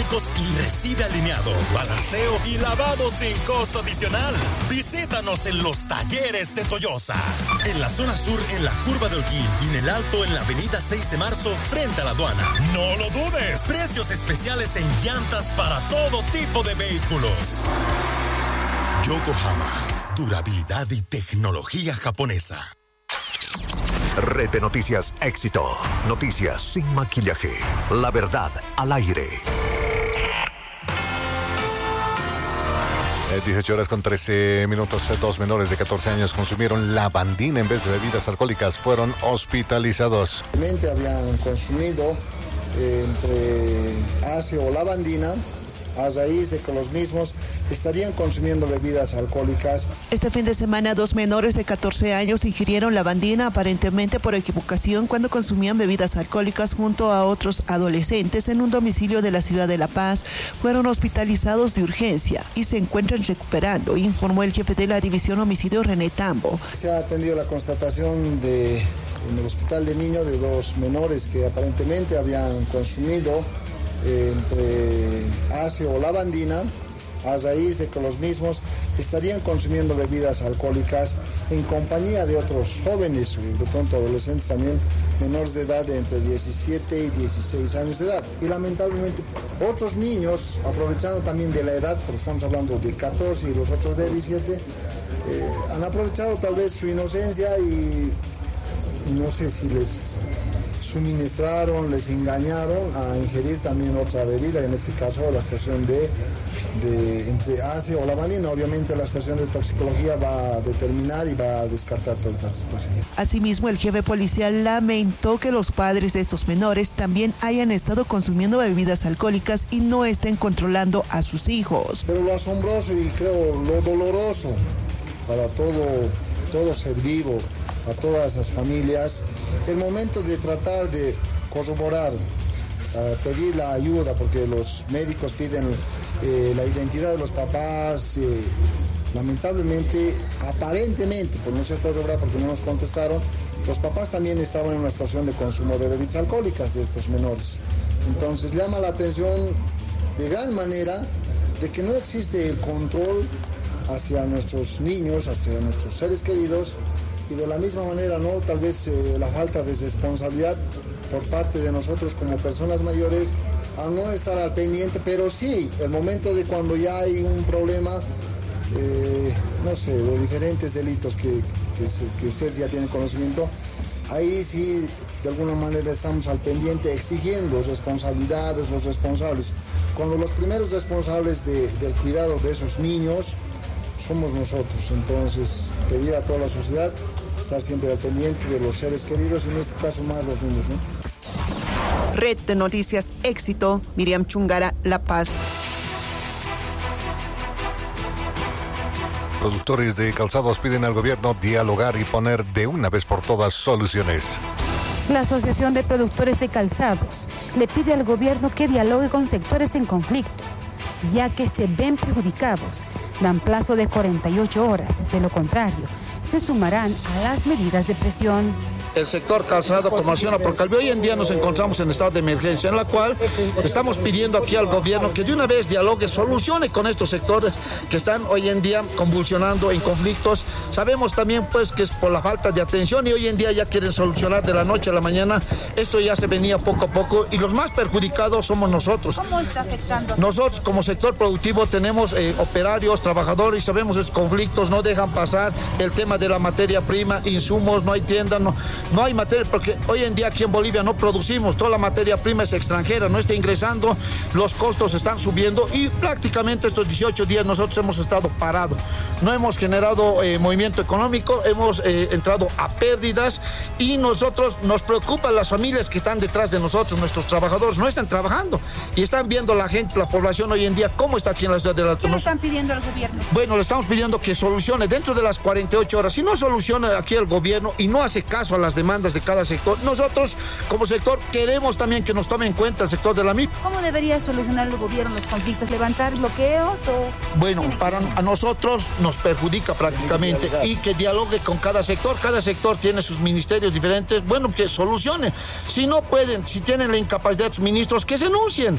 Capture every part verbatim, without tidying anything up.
neumáticos y recibe alineado, balanceo y lavado sin costo adicional. Visítanos en los talleres de Toyosa. En la zona sur, en la curva de Holguín y en el alto, en la avenida seis de marzo, frente a la aduana. No lo dudes. Precios especiales en llantas para todo tipo de vehículos. Yokohama, durabilidad y tecnología japonesa. Red de Noticias Éxito. Noticias sin maquillaje. La verdad al aire. dieciocho horas con trece minutos. Dos menores de catorce años consumieron lavandina en vez de bebidas alcohólicas. Fueron hospitalizados. Habían consumido eh, entre ácido o lavandina a raíz de que los mismos estarían consumiendo bebidas alcohólicas. Este fin de semana, dos menores de catorce años ingirieron lavandina aparentemente por equivocación cuando consumían bebidas alcohólicas junto a otros adolescentes en un domicilio de la ciudad de La Paz. Fueron hospitalizados de urgencia y se encuentran recuperando, informó el jefe de la División Homicidio, René Tambo. Se ha atendido la constatación de, en el hospital de niños de dos menores que aparentemente habían consumido eh, entre ácido o lavandina a raíz de que los mismos estarían consumiendo bebidas alcohólicas en compañía de otros jóvenes, de pronto adolescentes también, menores de edad de entre diecisiete y dieciséis años de edad. Y lamentablemente otros niños, aprovechando también de la edad, porque estamos hablando de catorce y los otros de diecisiete, eh, han aprovechado tal vez su inocencia y no sé si les suministraron, les engañaron a ingerir también otra bebida, en este caso la estación de, de entre ácido o lavandina. Obviamente la estación de toxicología va a determinar y va a descartar todas estas situaciones. Asimismo, el jefe policial lamentó que los padres de estos menores también hayan estado consumiendo bebidas alcohólicas y no estén controlando a sus hijos. Pero lo asombroso y creo lo doloroso para todo, todo ser vivo, a todas esas familias, el momento de tratar de corroborar, uh, pedir la ayuda, porque los médicos piden eh, la identidad de los papás, eh, lamentablemente, aparentemente, por no ser corroborar porque no nos contestaron, los papás también estaban en una situación de consumo de bebidas alcohólicas de estos menores. Entonces llama la atención de gran manera de que no existe el control hacia nuestros niños, hacia nuestros seres queridos, y de la misma manera, ¿no? Tal vez eh, la falta de responsabilidad por parte de nosotros como personas mayores a no estar al pendiente, pero sí, el momento de cuando ya hay un problema, eh, no sé, de diferentes delitos que, que, que ustedes ya tienen conocimiento, ahí sí, de alguna manera estamos al pendiente exigiendo responsabilidades, los responsables. Cuando los primeros responsables de, del cuidado de esos niños somos nosotros, entonces pedir a toda la sociedad estar siempre al pendiente de los seres queridos, y en este caso más los niños, ¿no? Red de Noticias Éxito, Miriam Chungara, La Paz. Productores de calzados piden al gobierno dialogar y poner de una vez por todas soluciones. La Asociación de Productores de Calzados le pide al gobierno que dialogue con sectores en conflicto, ya que se ven perjudicados. Dan plazo de cuarenta y ocho horas, de lo contrario, se sumarán a las medidas de presión. El sector calzado promociona, porque hoy en día nos encontramos en estado de emergencia, en la cual estamos pidiendo aquí al gobierno que de una vez dialogue, solucione con estos sectores que están hoy en día convulsionando en conflictos. Sabemos también pues que es por la falta de atención y hoy en día ya quieren solucionar de la noche a la mañana. Esto ya se venía poco a poco y los más perjudicados somos nosotros. ¿Cómo está afectando? Nosotros como sector productivo tenemos eh, operarios, trabajadores, y sabemos esos conflictos, no dejan pasar el tema de la materia prima, insumos, no hay tiendas, no... No hay materia, porque hoy en día aquí en Bolivia no producimos, toda la materia prima es extranjera, no está ingresando, los costos están subiendo y prácticamente estos dieciocho días nosotros hemos estado parados. No hemos generado eh, movimiento económico, hemos eh, entrado a pérdidas y nosotros nos preocupan las familias que están detrás de nosotros, nuestros trabajadores no están trabajando y están viendo la gente, la población hoy en día, cómo está aquí en la ciudad del Alto. ¿Qué le están pidiendo al gobierno? Bueno, le estamos pidiendo que solucione dentro de las cuarenta y ocho horas. Si no soluciona aquí el gobierno y no hace caso a las demandas de cada sector, nosotros como sector queremos también que nos tome en cuenta el sector de la M I P. ¿Cómo debería solucionar el gobierno los conflictos? ¿Levantar bloqueos o...? Bueno, para a nosotros nos perjudica prácticamente y que dialogue con cada sector. Cada sector tiene sus ministerios diferentes. Bueno, que solucione. Si no pueden, si tienen la incapacidad de sus ministros, que se enuncien.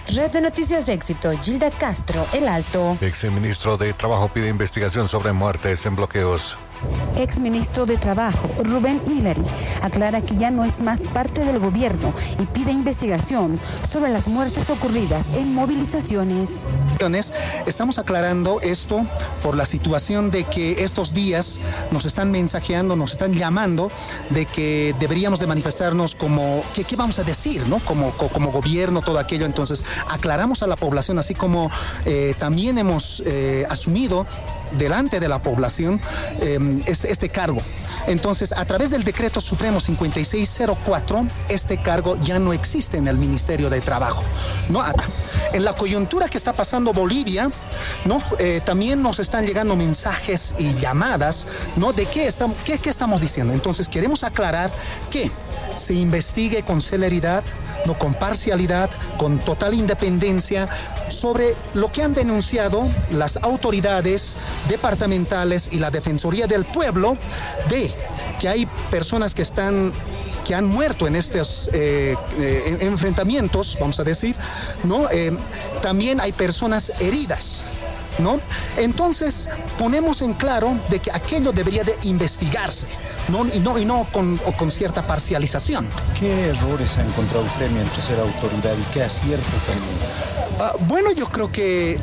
Red de Noticias Éxito, Gilda Castro, El Alto. Exministro de Trabajo pide investigación sobre muertes en bloqueos. Exministro de Trabajo, Rubén Hillary, aclara que ya no es más parte del gobierno y pide investigación sobre las muertes ocurridas en movilizaciones. Estamos aclarando esto por la situación de que estos días nos están mensajeando, nos están llamando de que deberíamos de manifestarnos como, ¿qué, qué vamos a decir, no? Como, como gobierno, todo aquello. Entonces, aclaramos a la población, así como eh, también hemos eh, asumido delante de la población eh, este, este cargo. Entonces, a través del decreto supremo cincuenta y seis cero cuatro, este cargo ya no existe en el Ministerio de Trabajo, ¿no? En la coyuntura que está pasando Bolivia, ¿no? Eh, también nos están llegando mensajes y llamadas, ¿no? De qué estamos, qué, qué estamos diciendo. Entonces, queremos aclarar que se investigue con celeridad, no con parcialidad, con total independencia, sobre lo que han denunciado las autoridades departamentales y la Defensoría del Pueblo, de que hay personas que están que han muerto en estos eh, eh, enfrentamientos, vamos a decir, ¿no? Eh, también hay personas heridas, ¿no? Entonces ponemos en claro de que aquello debería de investigarse, ¿no? Y no, y no con, o con cierta parcialización. ¿Qué errores ha encontrado usted mientras era autoridad y qué aciertos también? Uh, bueno, yo creo que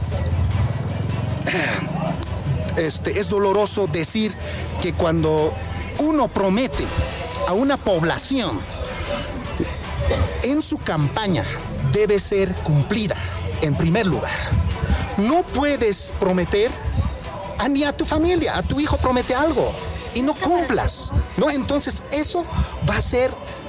este, es doloroso decir que cuando uno promete a una población en su campaña debe ser cumplida en primer lugar. No puedes prometer a, ni a tu familia, a tu hijo promete algo y no cumplas, ¿no? Entonces eso va a ser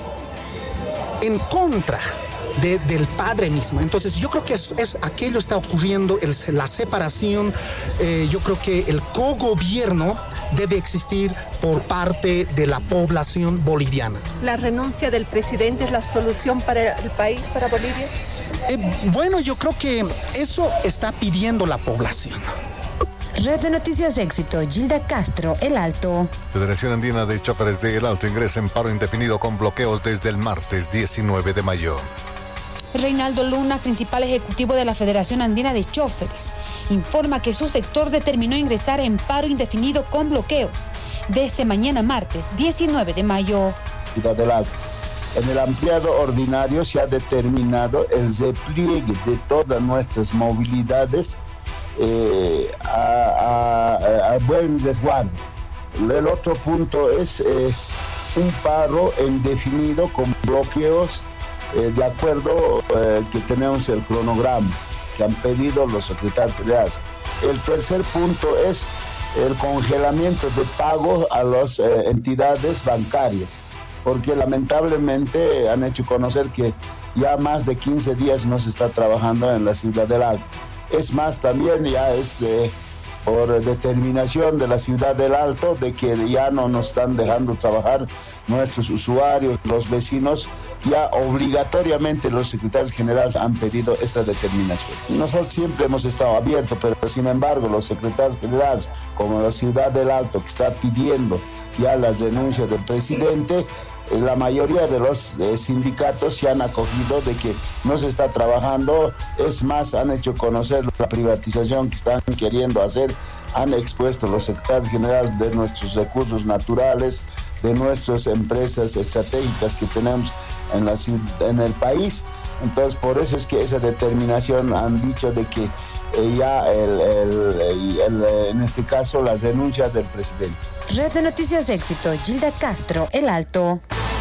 en contra de, del padre mismo. Entonces yo creo que es, es aquello está ocurriendo, el, la separación, eh, yo creo que el cogobierno debe existir por parte de la población boliviana. ¿La renuncia del presidente es la solución para el país, para Bolivia? Eh, bueno, yo creo que eso está pidiendo la población. Red de Noticias Éxito, Gilda Castro, El Alto. Federación Andina de Choferes de El Alto ingresa en paro indefinido con bloqueos desde el martes diecinueve de mayo. Reinaldo Luna, principal ejecutivo de la Federación Andina de Choferes, informa que su sector determinó ingresar en paro indefinido con bloqueos desde mañana martes diecinueve de mayo. Ciudad del Alto. En el ampliado ordinario se ha determinado el repliegue de todas nuestras movilidades eh, a, a, a buen resguardo. El otro punto es eh, un paro indefinido con bloqueos eh, de acuerdo eh, que tenemos el cronograma que han pedido los secretarios federales. El tercer punto es el congelamiento de pagos a las eh, entidades bancarias, porque lamentablemente han hecho conocer que ya más de quince días no se está trabajando en la Ciudad del Alto. Es más, también ya es eh, por determinación de la Ciudad del Alto de que ya no nos están dejando trabajar nuestros usuarios, los vecinos. Ya obligatoriamente los secretarios generales han pedido esta determinación. Nosotros siempre hemos estado abiertos, pero sin embargo los secretarios generales, como la Ciudad del Alto, que está pidiendo ya la renuncia del presidente, la mayoría de los eh, sindicatos se han acogido de que no se está trabajando. Es más, han hecho conocer la privatización que están queriendo hacer, han expuesto los secretarios generales de nuestros recursos naturales, de nuestras empresas estratégicas que tenemos en, la, en el país. Entonces, por eso es que esa determinación han dicho de que eh, ya el, el, el, el, en este caso la renuncia del presidente. Red de Noticias Éxito, Gilda Castro, El Alto.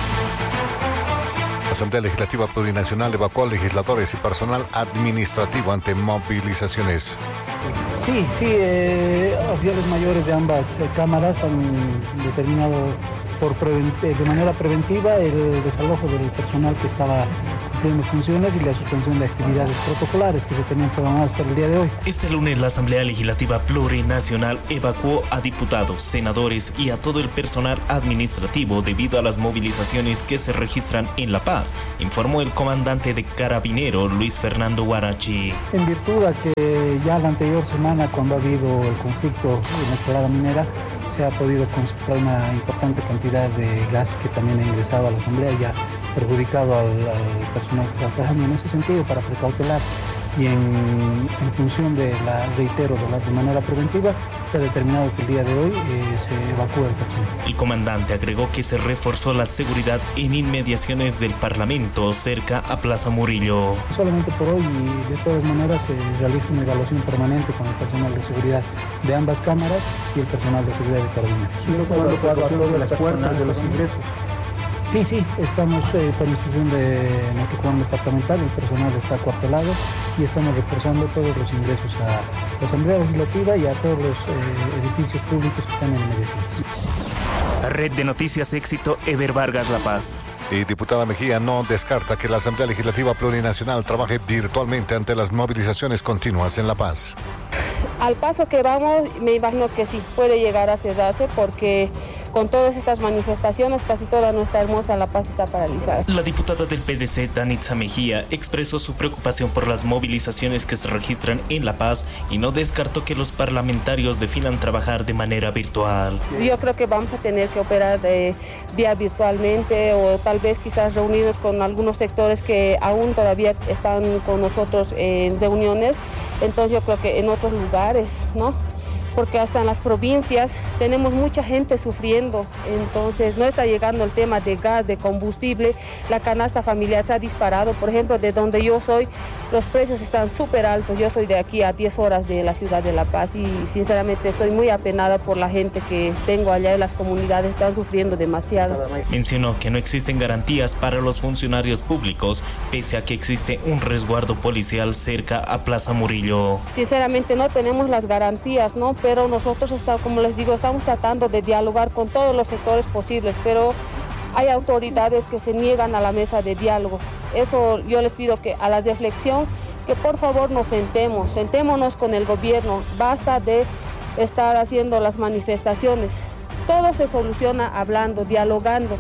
La Asamblea Legislativa Plurinacional evacuó legisladores y personal administrativo ante movilizaciones. Sí, sí, eh, oficiales mayores de ambas eh, cámaras han determinado por de manera preventiva el desalojo del personal que estaba cumpliendo funciones y la suspensión de actividades protocolares que se tenían programadas para el día de hoy. Este lunes la Asamblea Legislativa Plurinacional evacuó a diputados, senadores y a todo el personal administrativo debido a las movilizaciones que se registran en La Paz, informó el comandante de Carabineros Luis Fernando Guarachi. En virtud a que ya la anterior semana, cuando ha habido el conflicto en la explorada minera, se ha podido concentrar una importante cantidad de gas que también ha ingresado a la Asamblea y ha perjudicado al, al personal que está trabajando en ese sentido para precautelar y en, en función de la, reitero, de, la, de manera preventiva, se ha determinado que el día de hoy eh, se evacúa el personal. El comandante agregó que se reforzó la seguridad en inmediaciones del Parlamento, cerca a Plaza Murillo. Solamente por hoy, y de todas maneras, se realiza una evaluación permanente con el personal de seguridad de ambas cámaras y el personal de seguridad de Carabineros. De las puertas de los ingresos. Sí, sí, estamos eh, por instrucción de nuestro comando departamental, el personal está acuartelado y estamos reforzando todos los ingresos a la Asamblea Legislativa y a todos los eh, edificios públicos que están en inmediación. Red de Noticias Éxito, Eber Vargas, La Paz. Y diputada Mejía no descarta que la Asamblea Legislativa Plurinacional trabaje virtualmente ante las movilizaciones continuas en La Paz. Al paso que vamos, me imagino que sí puede llegar a cerrarse porque con todas estas manifestaciones casi toda nuestra hermosa La Paz está paralizada. La diputada del P D C, Danitza Mejía, expresó su preocupación por las movilizaciones que se registran en La Paz y no descartó que los parlamentarios definan trabajar de manera virtual. Yo creo que vamos a tener que operar de vía virtualmente o tal vez quizás reunidos con algunos sectores que aún todavía están con nosotros en reuniones. Entonces yo creo que en otros lugares, ¿no? Porque hasta en las provincias tenemos mucha gente sufriendo, entonces no está llegando el tema de gas, de combustible, la canasta familiar se ha disparado, por ejemplo, de donde yo soy, los precios están súper altos, yo soy de aquí a diez horas de la ciudad de La Paz y sinceramente estoy muy apenada por la gente que tengo allá en las comunidades, están sufriendo demasiado. Mencionó que no existen garantías para los funcionarios públicos, pese a que existe un resguardo policial cerca a Plaza Murillo. Sinceramente no tenemos las garantías, ¿no? Pero nosotros, está, como les digo, estamos tratando de dialogar con todos los sectores posibles, pero hay autoridades que se niegan a la mesa de diálogo. Eso yo les pido que a la reflexión, que por favor nos sentemos, sentémonos con el gobierno, basta de estar haciendo las manifestaciones. Todo se soluciona hablando, dialogando.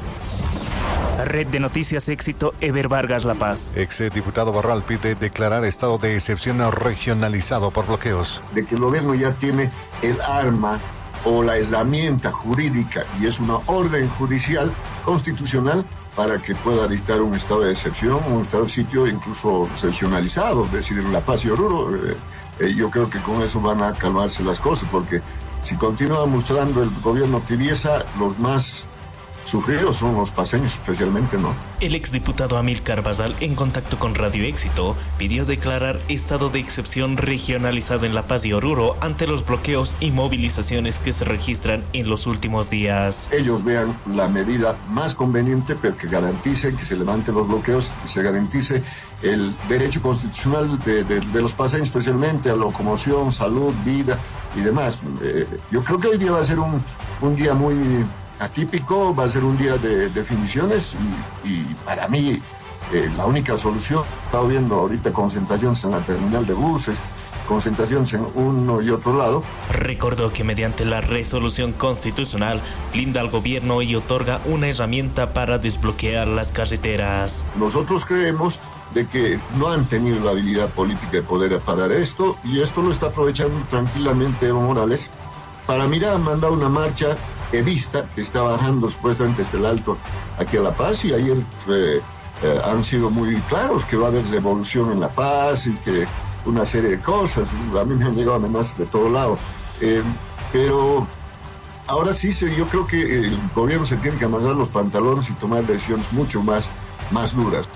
Red de Noticias Éxito, Eber Vargas, La Paz. Ex diputado Barral pide declarar estado de excepción regionalizado por bloqueos. De que el gobierno ya tiene el arma o la herramienta jurídica y es una orden judicial constitucional para que pueda dictar un estado de excepción, un estado de sitio incluso regionalizado, es decir, en La Paz y Oruro. Eh, eh, yo creo que con eso van a calmarse las cosas, porque si continúa mostrando el gobierno tibieza, los más sufridos son los paseños, especialmente, ¿no? El exdiputado Amílcar Basal, en contacto con Radio Éxito, pidió declarar estado de excepción regionalizado en La Paz y Oruro ante los bloqueos y movilizaciones que se registran en los últimos días. Ellos vean la medida más conveniente, pero que garantice que se levanten los bloqueos y se garantice el derecho constitucional de, de, de los paseños, especialmente a locomoción, salud, vida y demás. Eh, yo creo que hoy día va a ser un, un día muy atípico, va a ser un día de definiciones y, y para mí eh, la única solución, he estado viendo ahorita concentraciones en la terminal de buses, concentraciones en uno y otro lado. Recordó que mediante la resolución constitucional blinda al gobierno y otorga una herramienta para desbloquear las carreteras. Nosotros creemos de que no han tenido la habilidad política de poder parar esto y esto lo está aprovechando tranquilamente Evo Morales. Para mí ha mandado una marcha evista que está bajando supuestamente desde el Alto aquí a La Paz y ayer eh, eh, han sido muy claros que va a haber revolución en La Paz y que una serie de cosas. A mí me han llegado amenazas de todo lado. Eh, pero ahora sí, se, yo creo que el gobierno se tiene que amasar los pantalones y tomar decisiones mucho más, más duras.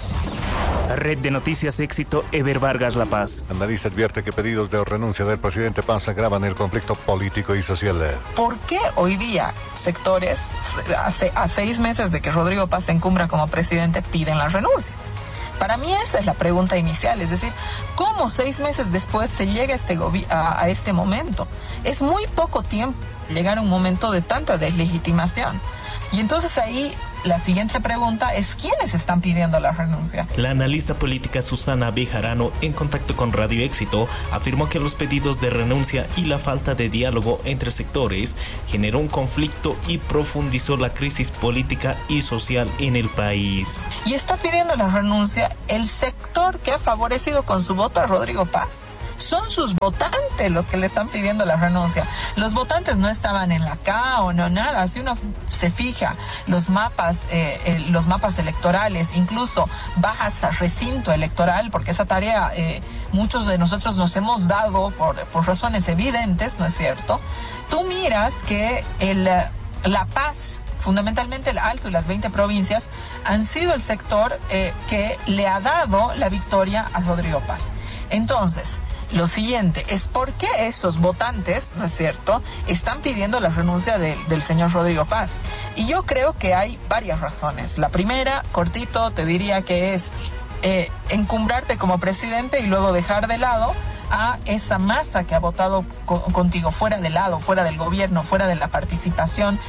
Red de Noticias Éxito, Eber Vargas, La Paz. Analista advierte que pedidos de renuncia del presidente Paz agravan el conflicto político y social. ¿Por qué hoy día sectores, hace, a seis meses de que Rodrigo Paz se encumbra como presidente, piden la renuncia? Para mí esa es la pregunta inicial, es decir, ¿cómo seis meses después se llega a este, a, a este momento? Es muy poco tiempo llegar a un momento de tanta deslegitimación. Y entonces ahí la siguiente pregunta es ¿quiénes están pidiendo la renuncia? La analista política Susana Bejarano, en contacto con Radio Éxito, afirmó que los pedidos de renuncia y la falta de diálogo entre sectores generó un conflicto y profundizó la crisis política y social en el país. Y está pidiendo la renuncia el sector que ha favorecido con su voto a Rodrigo Paz. son sus votantes los que le están pidiendo la renuncia. Los votantes no estaban en la K o no nada. Si uno se fija los mapas, eh, eh, los mapas electorales, incluso bajas a recinto electoral, porque esa tarea eh, muchos de nosotros nos hemos dado por, por razones evidentes, ¿no es cierto? Tú miras que el, La Paz, fundamentalmente el Alto y las veinte provincias, han sido el sector eh, que le ha dado la victoria a Rodrigo Paz. Entonces, lo siguiente es por qué estos votantes, ¿no es cierto?, están pidiendo la renuncia de, del señor Rodrigo Paz. Y yo creo que hay varias razones. La primera, cortito, te diría que es eh, encumbrarte como presidente y luego dejar de lado a esa masa que ha votado co- contigo, fuera del lado, fuera del gobierno, fuera de la participación.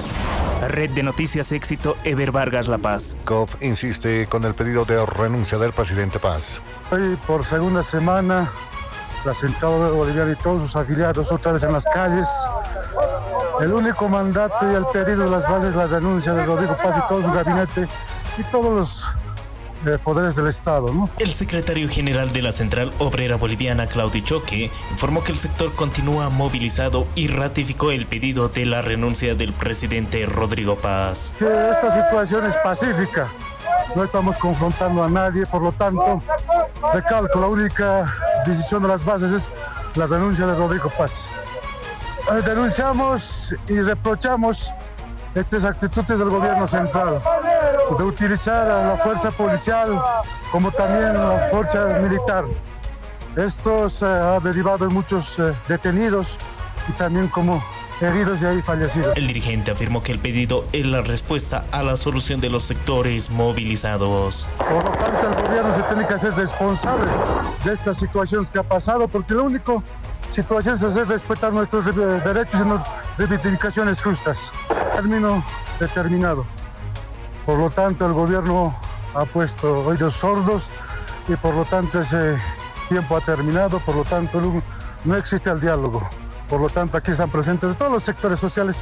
Red de Noticias Éxito, Eber Vargas La Paz. C O P insiste con el pedido de renuncia del presidente Paz. Hoy por segunda semana la Central Obrera Boliviana y todos sus afiliados otra vez en las calles. El único mandato y el pedido de las bases, la renuncia de Rodrigo Paz y todo su gabinete y todos los eh, poderes del Estado, ¿no? El secretario general de la Central Obrera Boliviana, Claudio Choque, informó que el sector continúa movilizado y ratificó el pedido de la renuncia del presidente Rodrigo Paz. Que esta situación es pacífica, no estamos confrontando a nadie, por lo tanto, recalco, la única decisión de las bases es la renuncia de Rodrigo Paz. Eh, denunciamos y reprochamos estas actitudes del gobierno central de utilizar a la fuerza policial como también la fuerza militar. Esto se ha derivado en muchos eh, detenidos y también como heridos y ahí fallecidos. El dirigente afirmó que el pedido es la respuesta a la solución de los sectores movilizados. Por lo tanto, el gobierno se tiene que hacer responsable de estas situaciones que ha pasado, porque la única situación es hacer respetar nuestros derechos y nuestras reivindicaciones justas. Término determinado. Por lo tanto, el gobierno ha puesto oídos sordos y por lo tanto ese tiempo ha terminado, por lo tanto no existe el diálogo. Por lo tanto, aquí están presentes de todos los sectores sociales.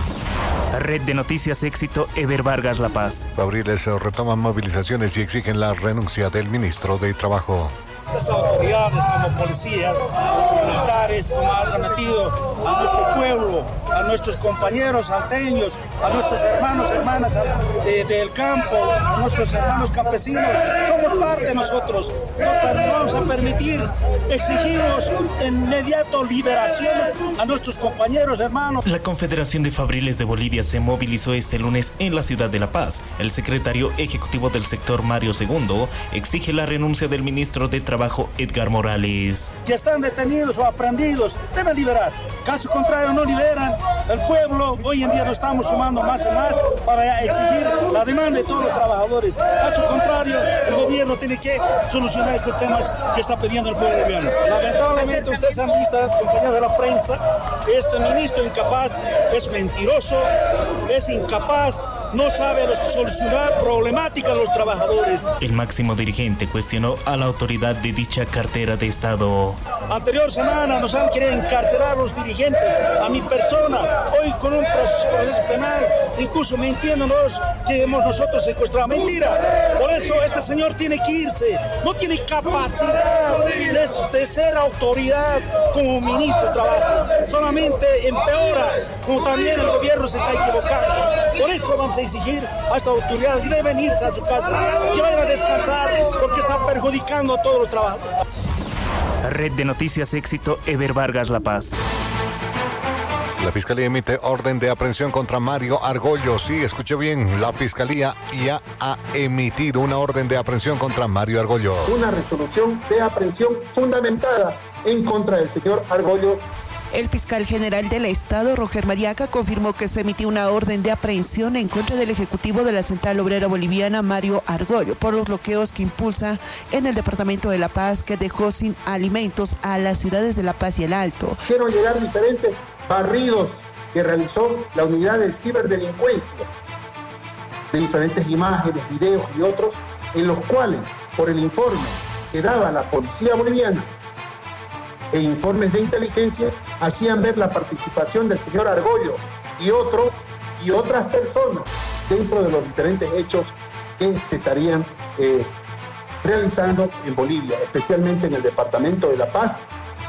Red de Noticias Éxito, Eber Vargas La Paz. Fabriles retoman movilizaciones y exigen la renuncia del ministro de Trabajo. Estas autoridades como policías, como militares, como han remetido a nuestro pueblo, a nuestros compañeros salteños, a nuestros hermanos, hermanas eh, del campo, a nuestros hermanos campesinos, somos parte nosotros, no, no vamos a permitir, exigimos inmediato liberación a nuestros compañeros, hermanos. La Confederación de Fabriles de Bolivia se movilizó este lunes en la ciudad de La Paz. El secretario ejecutivo del sector, Mario Segundo, exige la renuncia del ministro de Trabajo, Edgar Morales. Que están detenidos o aprendidos, deben liberar. Caso contrario, no liberan. El pueblo, hoy en día nos estamos sumando más y más para exigir la demanda de todos los trabajadores. Caso contrario, el gobierno tiene que solucionar estos temas que está pidiendo el pueblo boliviano. Lamentablemente, ustedes han visto, compañeros de la prensa, este ministro incapaz, es mentiroso, es incapaz, no sabe solucionar problemáticas a los trabajadores. El máximo dirigente cuestionó a la autoridad de dicha cartera de Estado. Anterior semana nos han querido encarcelar los dirigentes, a mi persona, hoy con un proceso, proceso penal, incluso mintiéndonos que hemos nosotros secuestrado. Mentira. Por eso este señor tiene que irse, no tiene capacidad de, de ser autoridad como ministro de Trabajo, solamente empeora, como también el gobierno se está equivocando. Por eso vamos a exigir a esta autoridad que deben irse a su casa, que vayan a descansar, porque están perjudicando a todos los trabajadores. Red de Noticias Éxito, Eber Vargas La Paz. La Fiscalía emite orden de aprehensión contra Mario Argollo. Sí, escuché bien, la Fiscalía ya ha emitido una orden de aprehensión contra Mario Argollo. Una resolución de aprehensión fundamentada en contra del señor Argollo. El fiscal general del Estado, Roger Mariaca, confirmó que se emitió una orden de aprehensión en contra del ejecutivo de la Central Obrera Boliviana, Mario Argollo, por los bloqueos que impulsa en el departamento de La Paz, que dejó sin alimentos a las ciudades de La Paz y El Alto. Quiero llegar diferentes barridos que realizó la unidad de ciberdelincuencia, de diferentes imágenes, videos y otros, en los cuales, por el informe que daba la policía boliviana e informes de inteligencia, hacían ver la participación del señor Argollo y otro y otras personas dentro de los diferentes hechos que se estarían eh, realizando en Bolivia, especialmente en el departamento de La Paz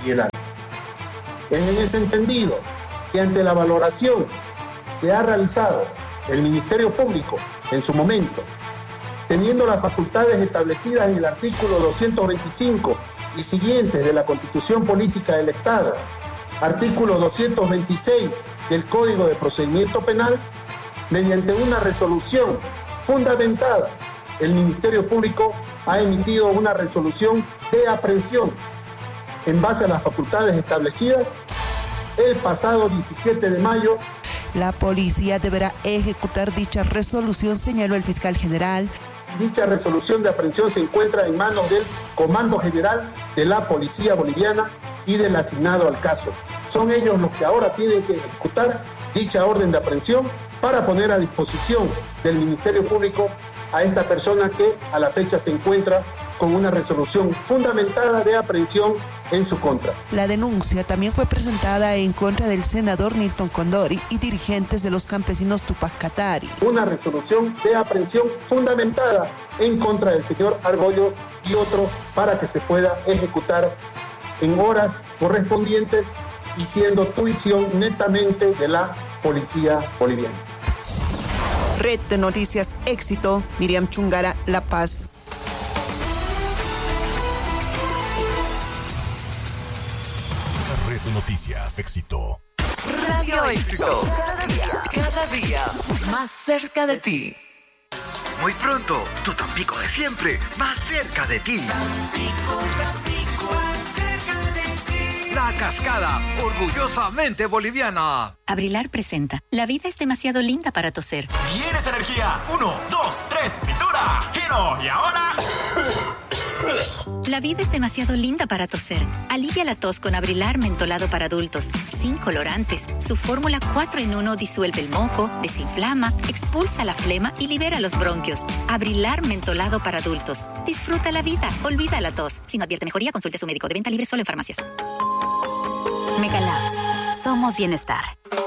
y el alma. Es en ese entendido que ante la valoración que ha realizado el Ministerio Público en su momento, teniendo las facultades establecidas en el artículo doscientos veinticinco y siguientes de la Constitución Política del Estado, artículo doscientos veintiséis del Código de Procedimiento Penal, mediante una resolución fundamentada, el Ministerio Público ha emitido una resolución de aprehensión en base a las facultades establecidas el pasado diecisiete de mayo. La policía deberá ejecutar dicha resolución, señaló el fiscal general. Dicha resolución de aprehensión se encuentra en manos del Comando General de la Policía Boliviana y del asignado al caso. Son ellos los que ahora tienen que ejecutar dicha orden de aprehensión para poner a disposición del Ministerio Público a esta persona que a la fecha se encuentra con una resolución fundamentada de aprehensión en su contra. La denuncia también fue presentada en contra del senador Nilton Condori y dirigentes de los campesinos Tupac Katari. Una resolución de aprehensión fundamentada en contra del señor Argollo y otro para que se pueda ejecutar en horas correspondientes y siendo tuición netamente de la policía boliviana. Red de Noticias Éxito, Miriam Chungara, La Paz. Red de Noticias Éxito. Radio Éxito. Cada día más cerca de ti. Muy pronto, tu Tampico de siempre, más cerca de ti. Tampico, Tampico, más cerca de ti. La Cascada, orgullosamente boliviana. Abrilar presenta. La vida es demasiado linda para toser. ¿Tienes energía? Uno, dos, tres, cintura, giro y ahora... La vida es demasiado linda para toser. Alivia la tos con Abrilar mentolado para adultos, sin colorantes. Su fórmula cuatro en uno disuelve el moco, desinflama, expulsa la flema y libera los bronquios. Abrilar mentolado para adultos. Disfruta la vida, olvida la tos. Si no advierte mejoría, consulte a su médico. De venta libre solo en farmacias. Megalabs. Somos bienestar.